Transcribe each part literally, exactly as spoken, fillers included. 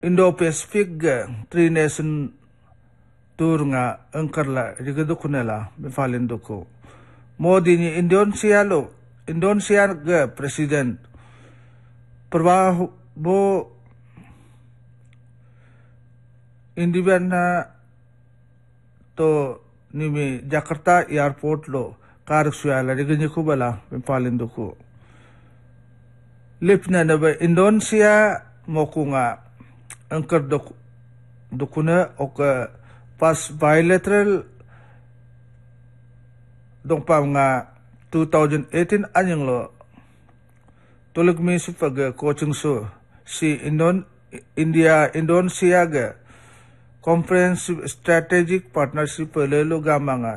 Indo-Pacific ga three nation tour nga angkarla rigado kunela befalin doko. Modi ni Indonesia lo Indonesia ga president Prabowo Indibana to nimi Jakarta airport lo karak suyala riganya kubala befalin doko. Lipna na ba Indonesia mo nga angkar dok dokuna o ka pas bilateral dong pa nga twenty eighteen anyang lo tulig mi si pag coaching so si Indon India Indonesia ga comprehensive strategic partnership lelo gama nga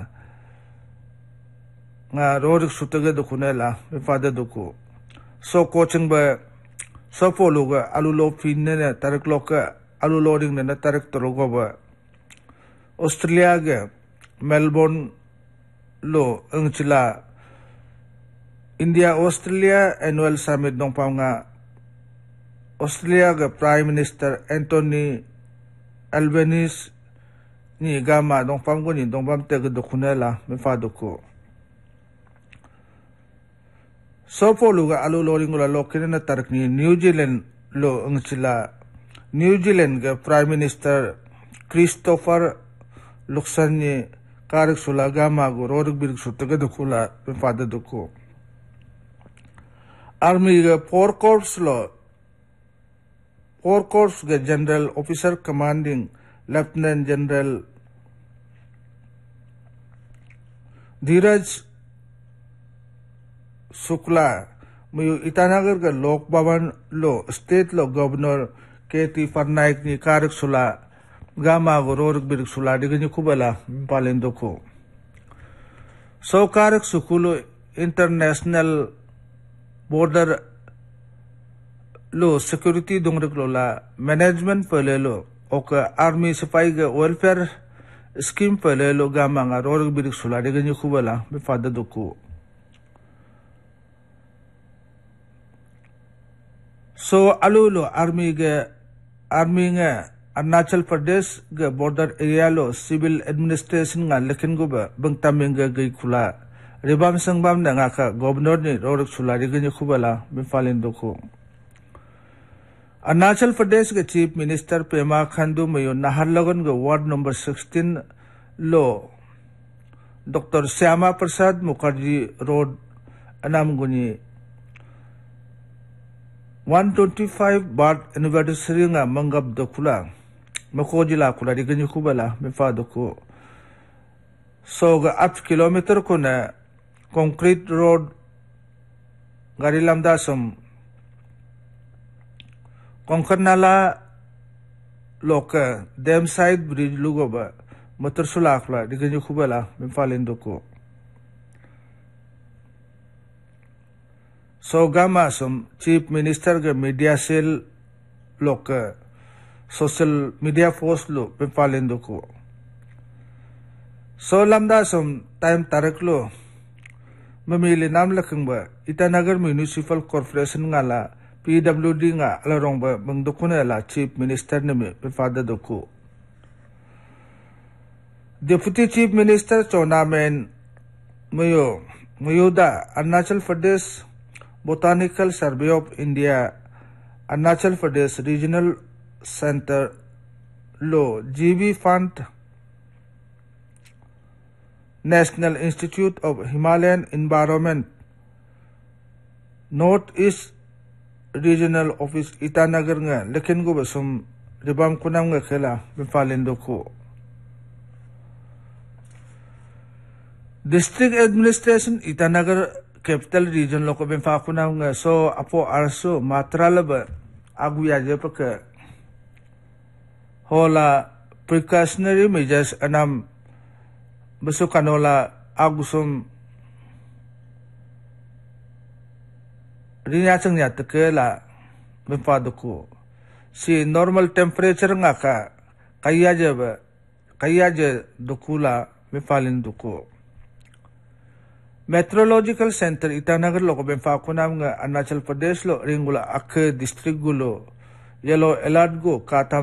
nga rorik sutaga dokunela mi fada doko so coaching ba so polo ga alulo pin na tarik loka alulo ring na tarik torogo ba Australia ga Melbourne lo ang sila India Australia annual summit dong pa nga Australia ga Prime Minister Anthony Albanese ni gama dong pang guni dong bam tega dokunela mi fado ko so polo ga alulo ring la lokin na tarik ni New Zealand lo ang sila New Zealand ga Prime Minister Christopher Luxon ni karik sula gama go rorik birik sutaga dokula mi fada doko. Army ga four corps lo four corps ga General Officer Commanding Lieutenant General Dheeraj Shukla mayu Itanagar ga Lok Bhavan lo State lo Governor K T Farnaik ni karik sula gama go rorik birik sula diganya kubala palin doko. So karik sukulo international border lo security dongrik lo la management pale lo oka army sipai ga welfare scheme pale lo gama nga rorik birik sula diganya kubala mi fada doko. So alulo army ga army nga Arunachal Pradesh ga border area lo civil administration nga lekin go ba bangtaming ga gay kula ribam sangbam na nga ka governor ni rorik sula riganya kubala bifalin doko. Arunachal Pradesh ga chief minister Pema Khandu mayo Naharlagun ga ward number sixteen lo Doctor Syama Prasad Mukherjee road anam guni one twenty-five birth anniversary nga manggab dokula makoji la kula diganya kubala mi fado ko so ga up kilometer ko na concrete road gari lamda som konkarnala loka dam side bridge lugo ba motor sulakla diganya kubala mi falendo ko so gama som chief minister ga media cell loka social media force lo pipalendo ko so lamda som time tarik lo mamili nam lakang ba Itanagar Municipal Corporation nga la P W D nga alarong ba bang dokuna la chief minister na mi pifada doko. Deputy Chief Minister Chonamen Mayo Mayuda Arunachal Pradesh Botanical Survey of India Arunachal Pradesh Regional Center Lo G V Fund National Institute of Himalayan Environment North East Regional Office Itanagar nga lekin go basum ribam kunam nga kela bifalin doko. District Administration Itanagar Capital Region loko bifa kunam nga so apo arso matralaba aguya je paka hola precautionary measures anam beso kanola agusum rinya changnya tekela bepadu si normal temperature nga ka kaya je ba kaya je dukula befalin duko. Meteorological Center Itanagar lo ko benfa kunam nga Arunachal Pradesh lo ringula ak district gulo yellow alert go kata